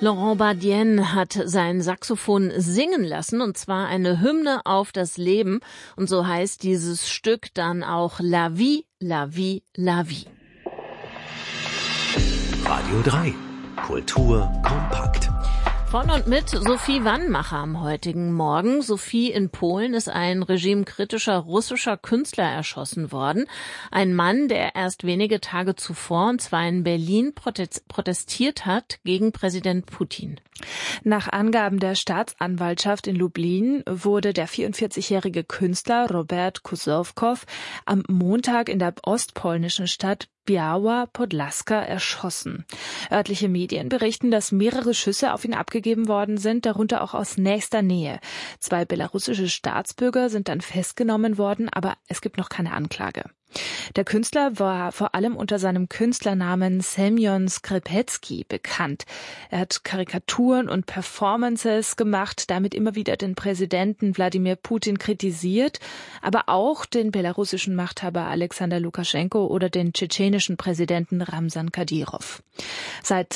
Laurent Badiane hat sein Saxophon singen lassen, und zwar eine Hymne auf das Leben. Und so heißt dieses Stück dann auch La Vie, La Vie, La Vie. Radio 3. Kultur kompakt. Von und mit Sophie Wannmacher am heutigen Morgen. Sophie, in Polen ist ein regimekritischer russischer Künstler erschossen worden. Ein Mann, der erst wenige Tage zuvor, und zwar in Berlin, protestiert hat gegen Präsident Putin. Nach Angaben der Staatsanwaltschaft in Lublin wurde der 44-jährige Künstler Robert Kusowkow am Montag in der ostpolnischen Stadt Biała Podlaska erschossen. Örtliche Medien berichten, dass mehrere Schüsse auf ihn abgegeben worden sind, darunter auch aus nächster Nähe. 2 belarussische Staatsbürger sind dann festgenommen worden, aber es gibt noch keine Anklage. Der Künstler war vor allem unter seinem Künstlernamen Semyon Skripecki bekannt. Er hat Karikaturen und Performances gemacht, damit immer wieder den Präsidenten Wladimir Putin kritisiert, aber auch den belarussischen Machthaber Alexander Lukaschenko oder den tschetschenischen Präsidenten Ramsan Kadyrov. Seit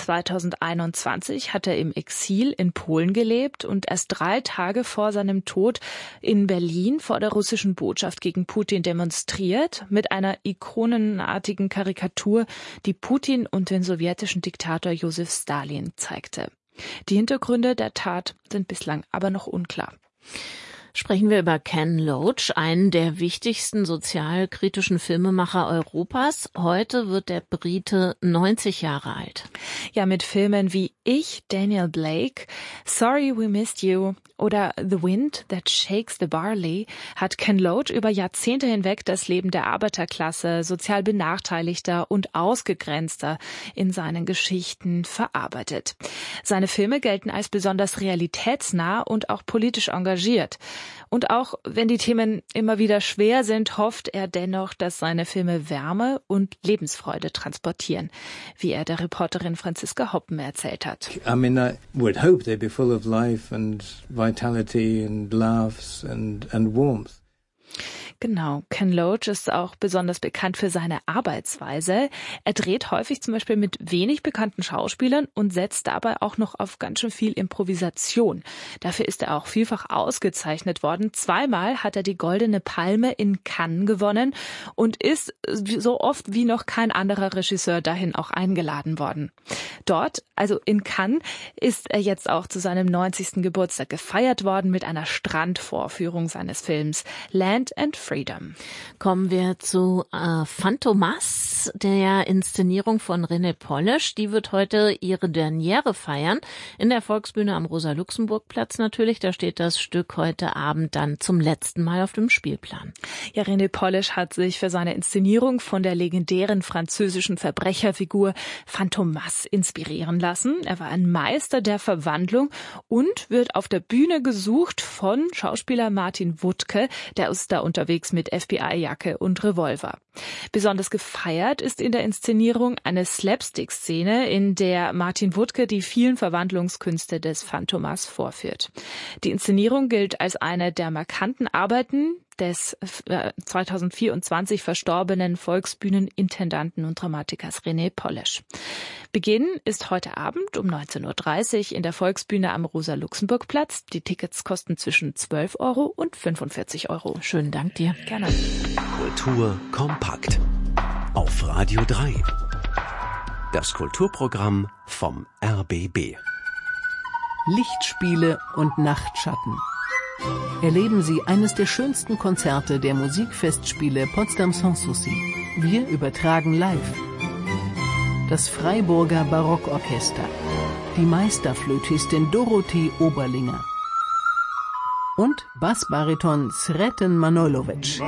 2021 hat er im Exil in Polen gelebt und erst 3 Tage vor seinem Tod in Berlin vor der russischen Botschaft gegen Putin demonstriert, mit einer ikonenartigen Karikatur, die Putin und den sowjetischen Diktator Josef Stalin zeigte. Die Hintergründe der Tat sind bislang aber noch unklar. Sprechen wir über Ken Loach, einen der wichtigsten sozialkritischen Filmemacher Europas. Heute wird der Brite 90 Jahre alt. Ja, mit Filmen wie Ich, Daniel Blake, Sorry We Missed You oder The Wind That Shakes the Barley hat Ken Loach über Jahrzehnte hinweg das Leben der Arbeiterklasse, sozial Benachteiligter und Ausgegrenzter in seinen Geschichten verarbeitet. Seine Filme gelten als besonders realitätsnah und auch politisch engagiert. Und auch wenn die Themen immer wieder schwer sind, hofft er dennoch, dass seine Filme Wärme und Lebensfreude transportieren, wie er der Reporterin Franziska Hoppen erzählt hat. I mean, I would hope they'd be full of life and vitality and laughs and warmth. Genau, Ken Loach ist auch besonders bekannt für seine Arbeitsweise. Er dreht häufig zum Beispiel mit wenig bekannten Schauspielern und setzt dabei auch noch auf ganz schön viel Improvisation. Dafür ist er auch vielfach ausgezeichnet worden. 2-mal hat er die Goldene Palme in Cannes gewonnen und ist so oft wie noch kein anderer Regisseur dahin auch eingeladen worden. Dort, also in Cannes, ist er jetzt auch zu seinem 90. Geburtstag gefeiert worden mit einer Strandvorführung seines Films Land and Freedom. Kommen wir zu Fantomas, der Inszenierung von René Polish. Die wird heute ihre Derniere feiern. In der Volksbühne am Rosa-Luxemburg-Platz natürlich. Da steht das Stück heute Abend dann zum letzten Mal auf dem Spielplan. Ja, René Polish hat sich für seine Inszenierung von der legendären französischen Verbrecherfigur Fantomas inspirieren lassen. Er war ein Meister der Verwandlung und wird auf der Bühne gesucht von Schauspieler Martin Wuttke, der ist da unterwegs mit FBI-Jacke und Revolver. Besonders gefeiert ist in der Inszenierung eine Slapstick-Szene, in der Martin Wuttke die vielen Verwandlungskünste des Fantomas vorführt. Die Inszenierung gilt als eine der markanten Arbeiten des 2024 verstorbenen Volksbühnenintendanten und Dramatikers René Polish. Beginn ist heute Abend um 19.30 Uhr in der Volksbühne am Rosa-Luxemburg-Platz. Die Tickets kosten zwischen 12 € und 45 €. Schönen Dank dir. Gerne. Kultur kompakt. Auf Radio 3. Das Kulturprogramm vom RBB. Lichtspiele und Nachtschatten. Erleben Sie eines der schönsten Konzerte der Musikfestspiele Potsdam Sans Souci. Wir übertragen live. Das Freiburger Barockorchester. Die Meisterflötistin Dorothee Oberlinger. Und Bassbariton Sreten Manojlovic.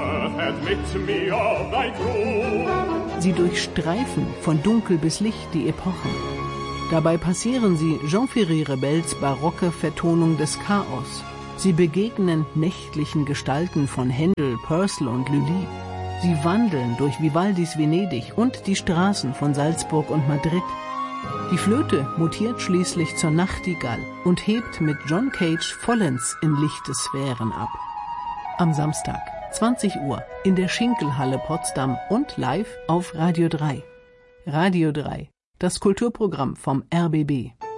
Sie durchstreifen von Dunkel bis Licht die Epochen. Dabei passieren sie Jean-Ferry Rebels barocke Vertonung des Chaos. Sie begegnen nächtlichen Gestalten von Händel, Purcell und Lully. Sie wandeln durch Vivaldis Venedig und die Straßen von Salzburg und Madrid. Die Flöte mutiert schließlich zur Nachtigall und hebt mit John Cage vollends in lichte Sphären ab. Am Samstag, 20 Uhr, in der Schinkelhalle Potsdam und live auf Radio 3. Radio 3, das Kulturprogramm vom RBB.